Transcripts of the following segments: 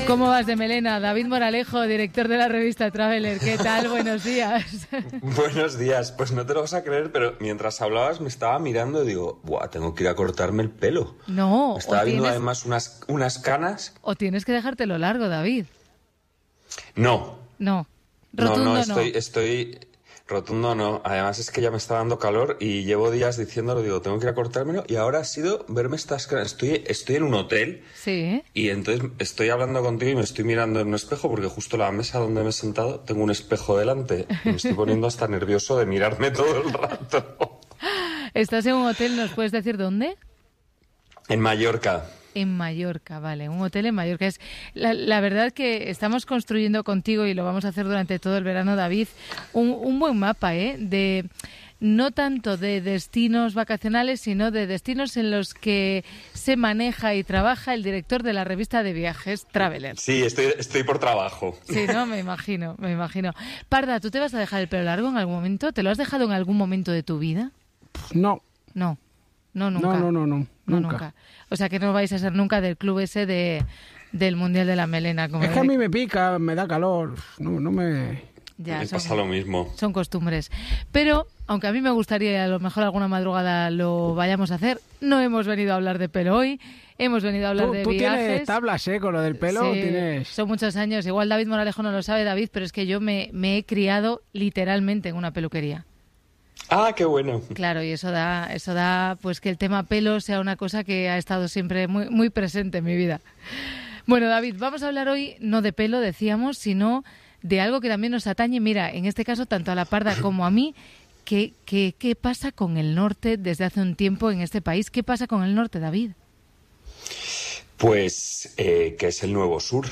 ¿Cómo vas de melena? David Moralejo, director de la revista Traveler. ¿Qué tal? Buenos días. Buenos días. Pues no te lo vas a creer, pero mientras hablabas me estaba mirando y digo, ¡buah, tengo que ir a cortarme el pelo! No. Me estaba viendo además unas canas. O tienes que dejártelo largo, David. No. No. Rotundo no. Estoy... Rotundo no. Además es que ya me está dando calor y llevo días diciéndolo, digo, tengo que ir a cortármelo y ahora ha sido verme estas caras. Estoy en un hotel. Sí. Y entonces estoy hablando contigo y me estoy mirando en un espejo porque justo la mesa donde me he sentado tengo un espejo delante. Y me estoy poniendo hasta nervioso de mirarme todo el rato. ¿Estás en un hotel? ¿Nos puedes decir dónde? En Mallorca. En Mallorca, vale, un hotel en Mallorca. Es la verdad que estamos construyendo contigo, y lo vamos a hacer durante todo el verano, David, un buen mapa, de no tanto de destinos vacacionales, sino de destinos en los que se maneja y trabaja el director de la revista de viajes Traveler. Sí, estoy por trabajo. Sí, no, me imagino. Parda, ¿tú te vas a dejar el pelo largo en algún momento? ¿Te lo has dejado en algún momento de tu vida? No. No, nunca. No, nunca. O sea, que no vais a ser nunca del club ese del Mundial de la Melena. Como es que a mí me pica, me da calor, no me... Ya, me pasa lo mismo. Son costumbres. Pero, aunque a mí me gustaría, a lo mejor alguna madrugada lo vayamos a hacer, no hemos venido a hablar de pelo hoy, hemos venido a hablar de tú viajes. Tú tienes tablas, con lo del pelo. Sí, tienes... son muchos años. Igual David Moralejo no lo sabe, David, pero es que yo me he criado literalmente en una peluquería. Ah, qué bueno. Claro, y eso da pues que el tema pelo sea una cosa que ha estado siempre muy, muy presente en mi vida. Bueno, David, vamos a hablar hoy no de pelo, decíamos, sino de algo que también nos atañe. Mira, en este caso, tanto a la Parda como a mí, ¿qué pasa con el norte desde hace un tiempo en este país? ¿Qué pasa con el norte, David? Pues que es el nuevo sur.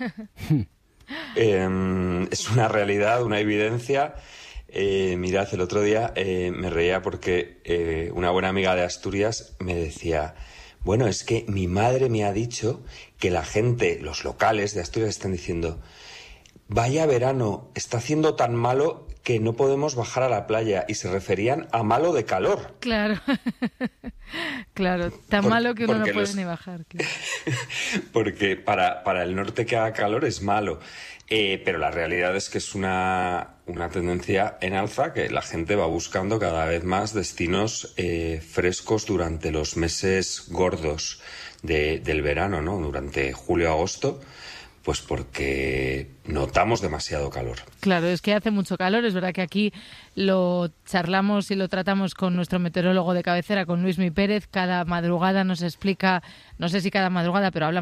Es una realidad, una evidencia. Mirad, el otro día me reía porque una buena amiga de Asturias me decía, bueno, es que mi madre me ha dicho que la gente, los locales de Asturias están diciendo, vaya verano, está haciendo tan malo que no podemos bajar a la playa, y se referían a malo de calor. Claro, claro, tan malo que uno no puede ni bajar. Claro. Porque para el norte que haga calor es malo. Pero la realidad es que es una tendencia en alza, que la gente va buscando cada vez más destinos frescos durante los meses gordos del verano, ¿no? Durante julio-agosto, pues porque notamos demasiado calor. Claro, es que hace mucho calor. Es verdad que aquí lo charlamos y lo tratamos con nuestro meteorólogo de cabecera, con Luismi Pérez. Cada madrugada nos explica, no sé si cada madrugada, pero hablamos